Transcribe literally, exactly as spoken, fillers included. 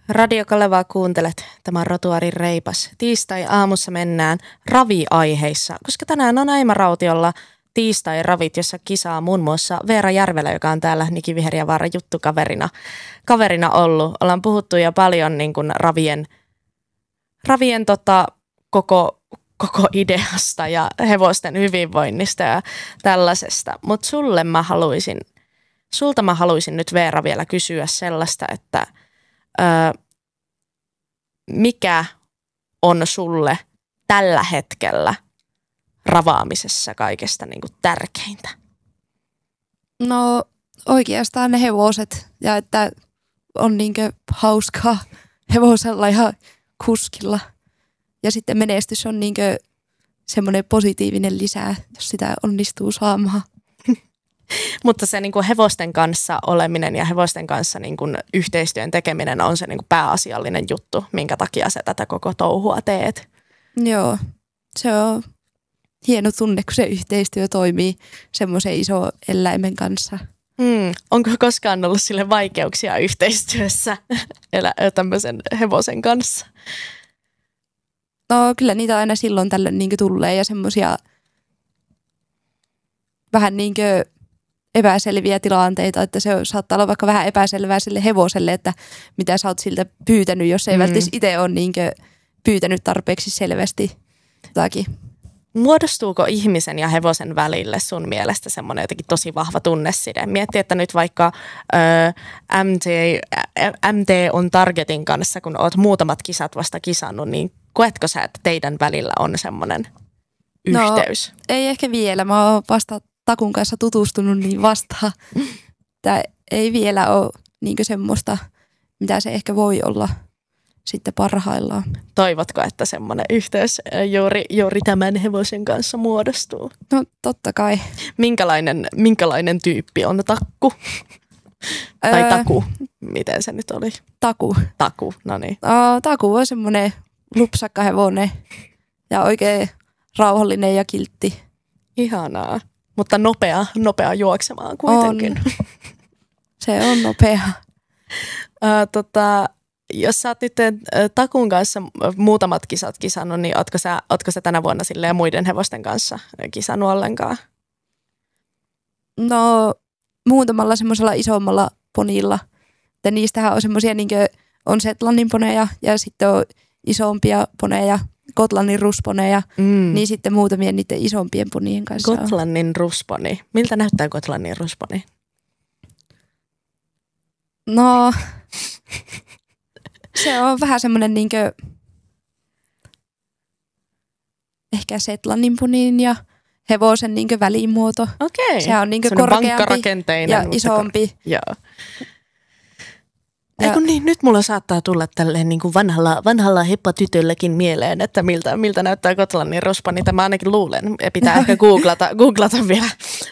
Radio Kalevaa kuuntelet. Tämä on Rotuarin reipas. Tiistai-aamussa mennään raviaiheissa, koska tänään on Aima Rautiolla tiistai-ravit, jossa kisaa muun muassa Veera Järvelä, joka on täällä Niki Viheriävaara juttukaverina kaverina ollut. Ollaan puhuttu jo paljon niin kuin ravien, ravien tota, koko, koko ideasta ja hevosten hyvinvoinnista ja tällaisesta. Mutta sulle mä haluaisin, sulta mä haluaisin nyt Veera vielä kysyä sellaista, että Öö, mikä on sulle tällä hetkellä ravaamisessa kaikesta niin kuin tärkeintä? No oikeastaan ne hevoset ja että on niinkö hauskaa hevosella ja kuskilla. Ja sitten menestys on niinkö semmoinen positiivinen lisää, jos sitä onnistuu saamaan. Mutta se niin kuin hevosten kanssa oleminen ja hevosten kanssa niin kuin yhteistyön tekeminen on se niin kuin pääasiallinen juttu, minkä takia sä tätä koko touhua teet. Joo, se on hieno tunne, kun se yhteistyö toimii semmoisen iso eläimen kanssa. Hmm. Onko koskaan ollut sille vaikeuksia yhteistyössä elä, tämmöisen hevosen kanssa? No kyllä niitä aina silloin tällöin niin kuin tulee ja semmoisia vähän niin kuin epäselviä tilanteita, että se saattaa olla vaikka vähän epäselvää sille hevoselle, että mitä sä oot siltä pyytänyt, jos ei mm. välttämättä itse ole niinkö pyytänyt tarpeeksi selvästi jotakin. Muodostuuko ihmisen ja hevosen välille sun mielestä semmoinen jotenkin tosi vahva tunneside? Mietti, että nyt vaikka ö, M T, M T on Targetin kanssa, kun oot muutamat kisat vasta kisannut, niin koetko sä, että teidän välillä on semmoinen yhteys? No, ei ehkä vielä. Mä oon vasta Takun kanssa tutustunut niin vastaan. Tämä ei vielä ole niinkö semmoista, mitä se ehkä voi olla sitten parhaillaan. Toivotko, että semmoinen yhteys juuri, juuri tämän hevosen kanssa muodostuu? No totta kai. Minkälainen, minkälainen tyyppi on Takku? Öö, tai Taku, miten se nyt oli? Taku. Taku, no niin. Uh, taku on semmoinen lupsakka hevonen ja oikein rauhallinen ja kiltti. Ihanaa. Mutta nopea, nopea juoksemaan kuitenkin. On. Se on nopea. uh, tota, jos sä oot nyt Takun kanssa muutamat kisat kisannut, niin ootko sä, ootko sä tänä vuonna silleen muiden hevosten kanssa kisannut ollenkaan? No muutamalla semmoisella isommalla ponilla. Ja niistähän on semmoisia, niin kuin on Shetlandin poneja ja sitten on isompia poneja. Gotlannin rusponeja, mm. niin sitten muutamien niiden isompien ponien kanssa. Gotlannin on. rusponi. Miltä näyttää Gotlannin rusponi? No, se on vähän semmoinen niinkö ehkä Shetlandin ponin ja hevosen niinkö välimuoto. Okei. Se on niinkö korkeampi ja isompi. Kor- Joo. Eikö niin, nyt mulla saattaa tulla tälleen niin kuin vanhalla, vanhalla heppatytölläkin mieleen, että miltä, miltä näyttää Gotlannin ruspa, niin tämä ainakin luulen. Pitää ehkä googlata, googlata vielä,